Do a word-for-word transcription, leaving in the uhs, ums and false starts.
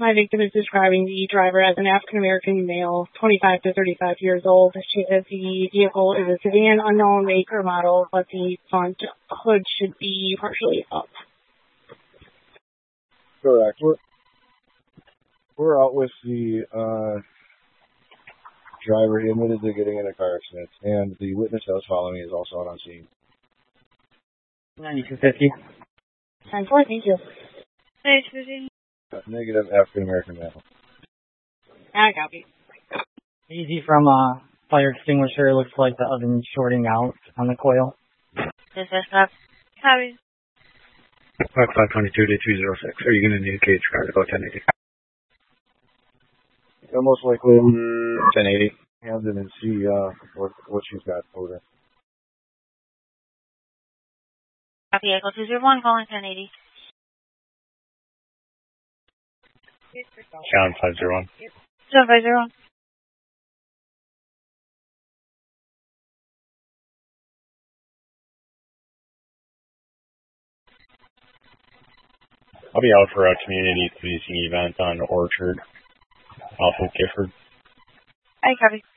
My victim is describing the driver as an African-American male, twenty-five to thirty-five years old. She says the vehicle is a sedan, unknown make or model, but the front hood should be partially up. Correct. We're, we're out with the uh, driver. He admitted to getting in a car accident, and the witness that was following is also out on scene. ninety-two fifty. ten four, thank you. Negative African American male. I copy. Easy from uh, fire extinguisher. Looks like the oven shorting out on the coil. This is up. Copy. Park five twenty-two to two zero six. Are you going to need a cage car to go ten eighty? Yeah, most likely ten eighty. Hand in and see uh, what, what she's got over there. Copy, Echo two zero one, calling ten eighty. Sean five zero one. Sean five zero one. I'll be out for a community policing event on Orchard off of Gifford. I copy.